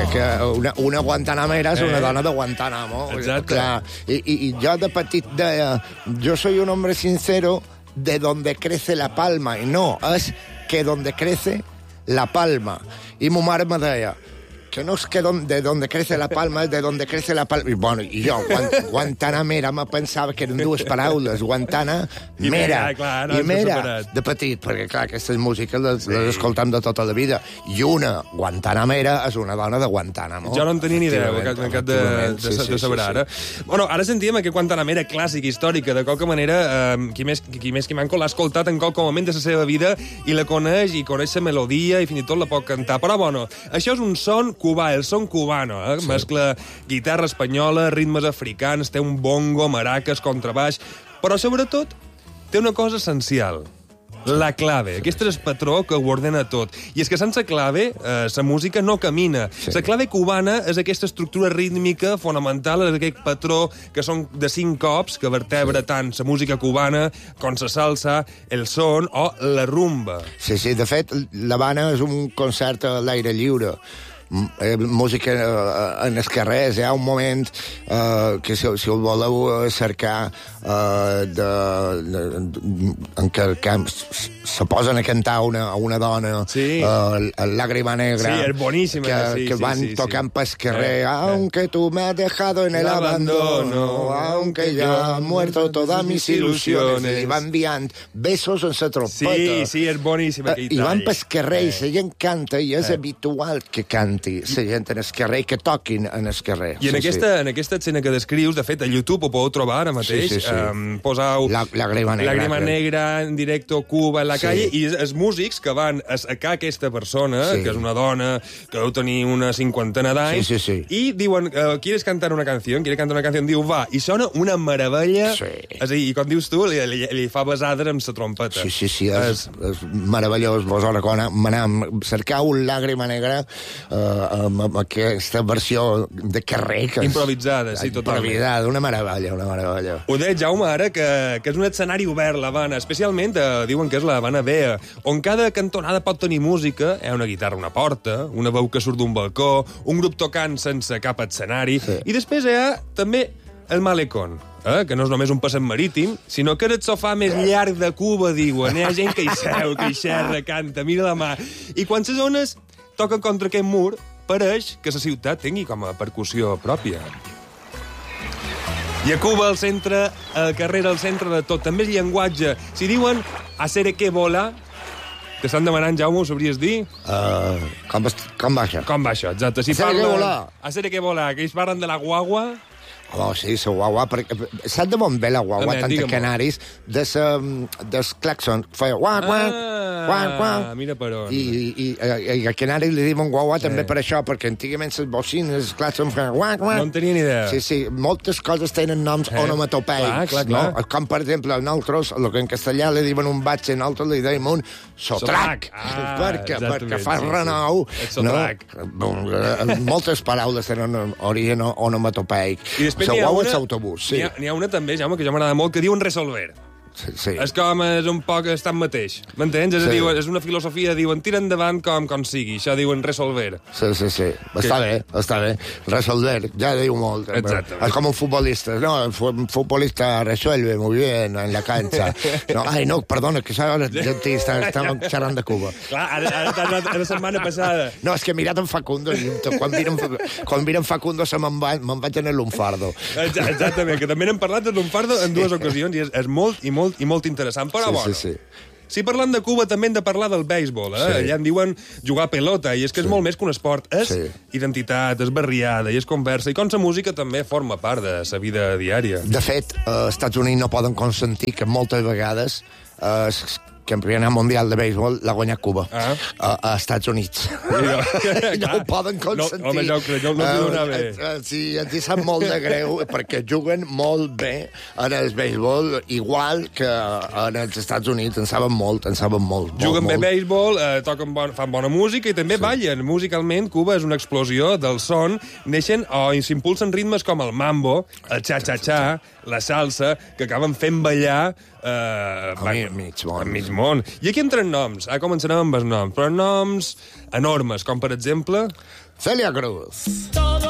que una guantanamera és una dona de Guantánamo. Exacte. Clar. I jo de petit deia, yo soy un hombre sincero de donde crece la palma. I no, és que donde crece la palma. I ma mare me deia, que no és que de donde crece la palma, és de donde crece la palma. I, bueno, i jo, Guantanamera, me pensava que eren dues paraules, Guantanamera. Clar, I mera, de petit, perquè, clar, aquestes músiques les escoltam de tota la vida. I una Guantanamera és una dona de Guantánamo. Jo no en tenia ni idea, m'acabo de saber ara. Bueno, ara sentíem aquest Guantanamera clàssic, històrica, de qualque manera, qui més qui manco l'ha escoltat en qualque moment de la seva vida i la coneix, i coneix la melodia, i fins i tot la pot cantar. Però, bueno, això és un son cubà, el son cubano, sí. Mescla guitarra espanyola, ritmes africans, té un bongo, maraques, contrabaix, però sobretot té una cosa essencial, la clave. Aquest és el patró que ho ordena tot. I és que sense clave, la música no camina. Sí. La clave cubana és aquesta estructura rítmica fonamental, és aquest patró que són de 5 cops, que vertebra tant la música cubana com la salsa, el son o la rumba. Sí, de fet, l'Havana és un concert a l'aire lliure. Música en els carrers. Hi ha un moment que si ho voleu cercar en què se posen a cantar una dona Lágrima Negra, sí, és boníssima, que van tocant pel carrer, aunque tú me has dejado en el abandono, aunque ya han muerto todas mis ilusiones, i van enviant besos en la trompeta. Sí, és boníssima. I van pel carrer i la gent canta, i és habitual que canti la gent en el carrer, que toquin en el carrer. I en aquesta escena que descrius, de fet, a YouTube ho podeu trobar ara mateix, posau Lágrima Negra en directo, Cuba en la calle, i els músics que van a sacar aquesta persona, que és una dona que deu tenir una 50 d'anys, i diuen, ¿quieres cantar una canción? Diu, va, i sona una meravella, és a dir, i com dius tu, li fa besades amb la trompeta. Sí, és meravellós. Vosaltres, cercau Lágrima Negra amb aquesta versió de carrer. Improvisada, sí, totalment. Improvisada, una meravella. Ho deia Jaume ara, que és un escenari obert, l'Havana, especialment, diuen que és l'Havana Vea, on cada cantonada pot tenir música, hi ha una guitarra a una porta, una veu que surt d'un balcó, un grup tocant sense cap escenari, i després hi ha també el malecón, que no és només un passeig marítim, sinó que era el sofà més llarg de Cuba, diuen. Hi ha gent que hi seu, que hi xerra, canta, mira la mà. I quan les ones toquen contra aquest mur, pareix que la ciutat tingui com a percussió pròpia. I a Cuba, al centre, al carrer, al centre de tot, també és llenguatge. Si diuen hacer que vola, que estan demanant, Jaume, ho sabries dir? Com va això? Com va això, exacte. Si hacer que vola. Hacer que vola, que ells parlen de la guagua. Sí, la guagua, perquè sap de bon ve la guagua, tant a Canaris, dels claxons, feia guac, mira per on. I a Canaris li diuen guagua també per això, perquè antigament les bocines, els claxons feien guac. No en tenia ni idea. Sí, moltes coses tenen noms onomatopeics. Clar. Com, per exemple, nosaltres, el que en castellà li diuen un batxe, nosaltres li dèiem un sotrac, perquè fa renou. Moltes paraules tenen origen onomatopeic. I després n'hi ha una també, Jaume, que ja m'agrada molt, que diuen resolver. Sí. És com és un poc estat mateix. M'entens? És una filosofia, diuen, tira endavant com sigui. Això diuen resolver. Sí. Està bé. Resolver, ja diu molt. Exactament. És com un futbolista. No, un futbolista resuelve muy bien en la cancha. No, perdona, que estàvem xerrant de Cuba. Clar, ara la setmana passada. No, és que he mirat en Facundo i quan miren Facundo me'n vaig en el lunfardo. Exactament, que també n'hem parlat de lunfardo en dues ocasions i és molt interessant, però bueno. Si parlant de Cuba també hem de parlar del béisbol, Allà en diuen jugar a pelota, i és que és molt més que un esport. És identitat, és barriada, i és conversa, i com la música també forma part de la vida diària. De fet, als Estats Units no poden consentir que moltes vegades campionat mundial de béisbol l'ha guanyat Cuba a Estats Units. No ho poden consentir. Home, ja ho crec, no t'hi donava bé. Sí, ens hi sap molt de greu, perquè juguen molt bé en el béisbol, igual que en els Estats Units. En saben molt. Juguen bé béisbol, fan bona música i també ballen. Musicalment, Cuba és una explosió del son. Neixen o s'impulsen ritmes com el mambo, el cha-cha-cha, la salsa, que acaben fent ballar mig Simón. I aquí entren noms. Començarem amb els noms. Però noms enormes, com per exemple... Celia Cruz.